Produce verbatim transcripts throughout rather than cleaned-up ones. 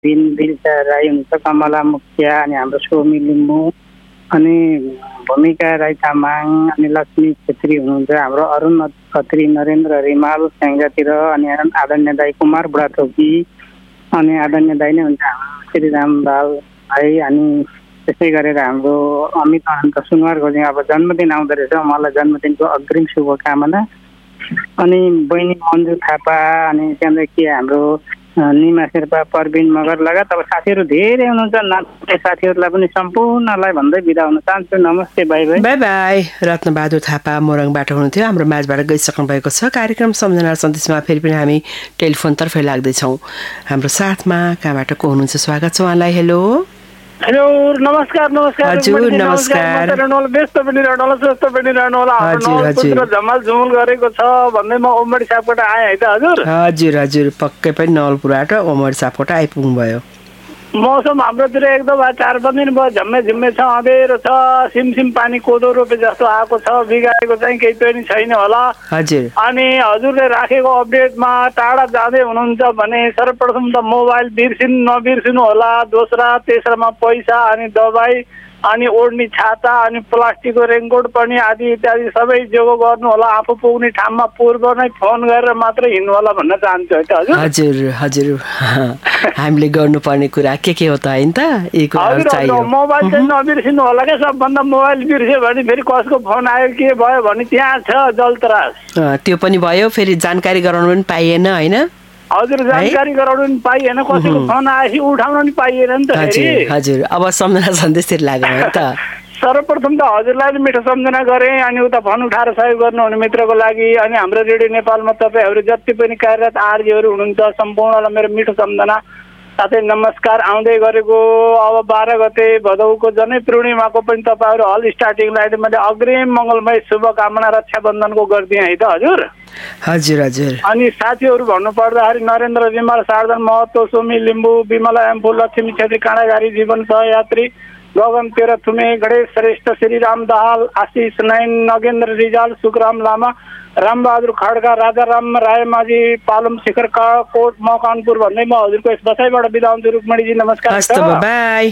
बिन बिरसा राई हुनुहुन्छ, कमला मुखिया, अनि हाम्रो सोमी लिम्बू, अनि भूमिका राई तामाङ, अनि लक्ष्मी छेत्री हुनुहुन्छ, हाम्रो अरुण खत्री, नरेन्द्र रिमाल स्याङ्जातिर, अनि आदरणीय दाई कुमार बुढाथोकी, अनि आदरणीय दाई नै हुन्छ हाम्रो श्रीराम बाल भाइ, अनि त्यसै गरेर हाम्रो अमित अनन्त सुनवारको चाहिँ अब जन्मदिन आउँदो रहेछ, मलाई जन्मदिनको अग्रिम शुभकामना। अनि बहिनी मन्जु थापा, अनि त्यहाँदेखि हाम्रो निमा शेर्पा, परबिन मगर लगायत अब साथीहरू धेरै हुनुहुन्छ। नाच्ने साथीहरूलाई पनि सम्पूर्णलाई भन्दै बिदा हुन चाहन्छु। नमस्ते, by by. By by. Ratna Bahadur Thapa मोरङबाट हुनुहुन्थ्यो, हाम्रो माझबाट गइसक्नु भएको छ। कार्यक्रम सम्झना सन्देशमा फेरि पनि हामी टेलिफोनतर्फै लाग्दैछौँ। हाम्रो साथमा कहाँबाट को हुनुहुन्छ, स्वागत छ उहाँलाई। हेलो हेलो, नमस्कार नमस्कार हजुर, नमस्कार। व्यस्त पनि रहनुहोला, स्वस्थ पनि रहनुहोला। हजुर हजुर, झमाल झुमुल गरेको छ भन्दै म ओमडी सापकोट आएँ है त हजुर। हजुर हजुर, पक्कै पनि नवलपुरबाट ओमडी सापकोट आइपुग्नु भयो। मौसम हाम्रोतिर एकदम चार पाँच दिन भयो झम्मे झिम्मे छ, अँधेरो छ, सिमसिम पानी कोदो रोपे जस्तो आएको छ, बिगारेको चाहिँ केही पनि छैन होला। हजुर। अनि हजुरले राखेको अपडेटमा टाढा जाँदै हुनुहुन्छ भने सर्वप्रथम त मोबाइल बिर्सिनु नबिर्सिनु होला। दोस्रा तेस्रामा पैसा, अनि दबाई, अनि ओढ्ने छाता, अनि प्लास्टिकको रेनकोट पनि आदि इत्यादि सबै जोगो गर्नु होला। आफू पुग्ने ठाउँमा पूर्व नै फोन गरेर मात्रै हिँड्नु होला भन्न चाहन्छु है त हजुर। हजुर हजुर, हामीले गर्नुपर्ने कुरा के के हो त हैन त, यी कुराहरु चाहियो। मोबाइल चाहिँ नबिर्सिनु होला के, सबभन्दा मोबाइल बिर्स्यो भने फेरि कसको फोन आयो के भयो भने त्यहाँ छ जलतरास। त्यो पनि भयो, फेरि जानकारी गराउनु पनि पाइएन हैन। हजुर, जानकारी गराउनु पनि पाइएन, कसैको फोन आएपछि उठाउन पनि पाइएन नि त फेरि। हजुर, अब सम्झना सन्देशतिर लाग्यो है त। सर्वप्रथम त हजुरलाई मिठो सम्झना गरेँ, अनि उता फोन उठाएर सहयोग गर्नुहुने मित्रको लागि, अनि हाम्रो रेडियो नेपालमा तपाईँहरू जति पनि कार्यरत आरजीहरू हुनुहुन्छ सम्पूर्णलाई मेरो मिठो सम्झना साथै नमस्कार। आउँदै गरेको अब बाह्र गते भदौको जनै पूर्णिमाको पनि तपाईँहरू हल स्टार्टिङलाई मैले अग्रिम मङ्गलमय शुभकामना रक्षाबन्धनको गरिदिएँ है त हजुर। हजुर हजुर। अनि साथीहरू भन्नु पर्दाखेरि नरेन्द्र जिम्बाल, शारदन महतो, सोमी लिम्बू, विमला एम्फू, लक्ष्मी छेत्री, काँडाघारी जीवन सहयात्री, गगन तेह्रथुमे, गणेश श्रेष्ठ, श्रीराम दाहाल, आशिष नयन, नगेन्द्र रिजाल, सुखराम लामा, रामबहादुर खड्का, राजाराम रायमाझी, पालम शेखर कोट मकनपुर भन्दै म हजुरको यस बसाइबाट बिदा हुन्छु। रुक्मणीजी नमस्कार। बाई।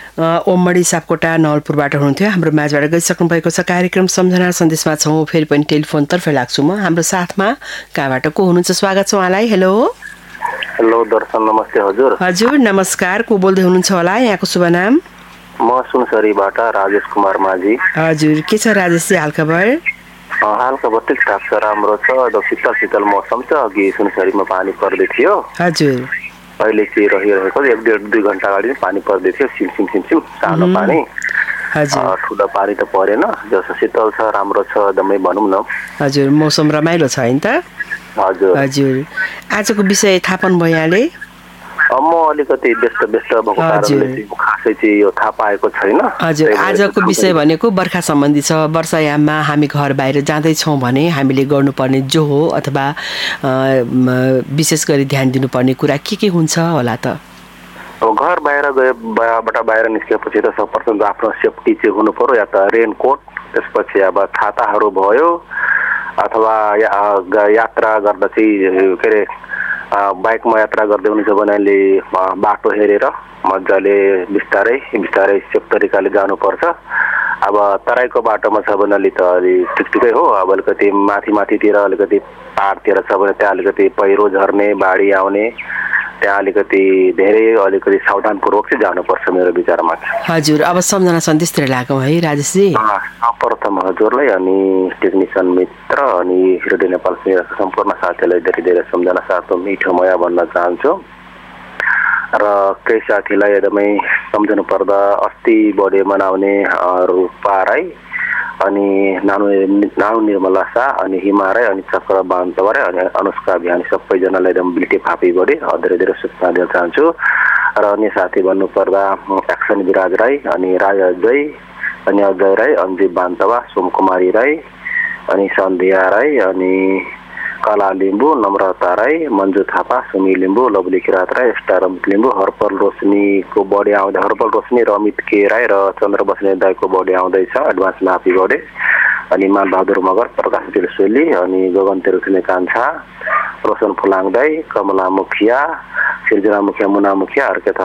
ओमडी सापकोटा नवलपुरबाट हुनुहुन्थ्यो, हाम्रो माझबाट गइसक्नु भएको छ। कार्यक्रम सम्झना सन्देशमा छौँ, फेरि पनि टेलिफोनतर्फै लाग्छु म। हाम्रो साथमा कहाँबाट को हुनुहुन्छ, स्वागत छ उहाँलाई। हेलो हेलो दर्शन, नमस्ते हजुर। हजुर नमस्कार, को बोल्दै हुनुहुन्छ होला, यहाँको शुभ नाम? म सुनसरीबाट राजेश कुमार माझी। हजुर, के छ राजेशजी हालखबर? हालखबर ठिकठाक छ, राम्रो छ। एकदम शीतल शीतल मौसम छ। अघि सुनसरीमा पानी पर्दै थियो, हजुर अहिले चाहिँ रहिरहेको एक डेढ दुई घन्टा अगाडि पानी पर्दै थियो, सिमसिम सिमसिम सानो पानी। ठुलो पानी त परेन, जस्तो शीतल छ, राम्रो छ एकदमै भनौँ न। हजुर, मौसम रमाइलो छ हैन त? हजुर हजुर। आजको विषय थाहा पाउनु भयो यहाँले? म अलिकति व्यस्त व्यस्त भएको कारणले खासै चाहिँ यो थाहा पाएको छैन। हजुर, आजको विषय भनेको बर्खा सम्बन्धी छ। वर्षायाममा हामी घर बाहिर जाँदैछौँ भने हामीले गर्नुपर्ने जो हो अथवा विशेष गरी ध्यान दिनुपर्ने कुरा के के हुन्छ होला त? घर बाहिर गएबाट बाहिर निस्केपछि त सर्वप्रथम आफ्नो सेफ्टी चाहिँ हुनु पर्यो, या त रेनकोट, त्यसपछि अब छाताहरू भयो, अथवा यात्रा गर्दा चाहिँ के अरे बाइकमा यात्रा गर्दै हुनुहुन्छ भने अहिले बाटो हेरेर मजाले बिस्तारै बिस्तारै सेफ तरिकाले जानुपर्छ। अब तराईको बाटोमा छ भने अलि त अलि ठिक ठिकै हो, अब अलिकति माथि माथितिर अलिकति पाहाडतिर छ भने त्यहाँ अलिकति पहिरो झर्ने, बाढी आउने, त्यहाँ अलिकति धेरै अलिकति सावधानपूर्वक चाहिँ जानुपर्छ मेरो विचारमा। हजुर, अब सम्झना सन्देशतिर लागौँ है राजेशजी। सर्वप्रथम हजुरलाई, अनि टेक्निसियन मित्र, अनि रेडियो नेपाल सम्पूर्ण साथीहरूलाई धेरै धेरै सम्झना साथ मिठो मया भन्न चाहन्छु। र केही साथीलाई एकदमै सम्झनु पर्दा अस्ति बर्थडे मनाउने रूपा राई, अनि नानु नानु निर्मला शाह, अनि हिमा राई, अनि चक्र बान्तवारे, अनि अनुष्का बिहानी, सबैजनालाई एकदम बिल्टे फापी बढे धेरै धेरै शुभकामना दिन चाहन्छु। र अन्य साथी भन्नुपर्दा एक्सन विराज राई, अनि राय अजय, अनि अजय राई, अन्जिब बान्तवा, सोमकुमारी राई, अनि सन्ध्या राई, अनि कला Limbu, Namrata Rai, Manju Thapa, Sumi Limbu, lovely Kirat Rai, star Amit Limbu, हर्पल रोशनीको birthday आउँदै, हर्पल रोशनी र अमित के राई र चन्द्र बस्ने दाईको बर्थडे आउँदैछ, एडभान्समा ह्यापी बर्थडे। अनि मानबहादुर मगर, प्रकाश तिलसोली, अनि गगन तेरुथुमे कान्छा, रोशन फुलाङदाई, कमला मुखिया, सिर्जना मुखिया, मुना मुखिया, अर्के